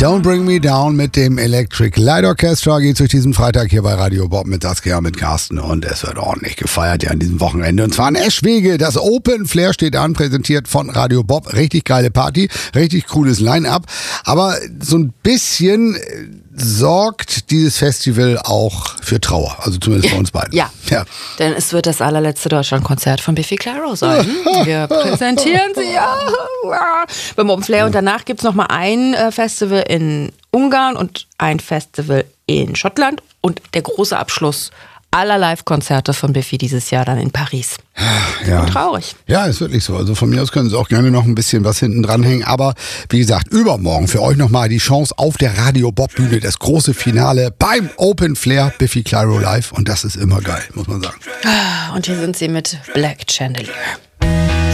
Don't Bring Me Down mit dem Electric Light Orchestra geht's durch diesen Freitag hier bei Radio Bob mit Saskia, mit Carsten, und es wird ordentlich gefeiert ja an diesem Wochenende, und zwar in Eschwege. Das Open Flair steht an, präsentiert von Radio Bob. Richtig geile Party, richtig cooles Line-Up, aber so ein bisschen sorgt dieses Festival auch für Trauer, also zumindest bei uns beiden. Ja, denn es wird das allerletzte Deutschlandkonzert von Biffy Clyro sein. Wir präsentieren sie beim Open Flair, und danach gibt es nochmal ein Festival in Ungarn und ein Festival in Schottland und der große Abschluss aller Live-Konzerte von Biffy dieses Jahr dann in Paris. Ja. Und traurig. Ja, ist wirklich so. Also von mir aus können Sie auch gerne noch ein bisschen was hinten dranhängen. Aber wie gesagt, übermorgen für euch nochmal die Chance auf der Radio Bob Bühne, das große Finale beim Open Flair Biffy Clyro Live. Und das ist immer geil, muss man sagen. Und hier sind sie mit Black Chandelier.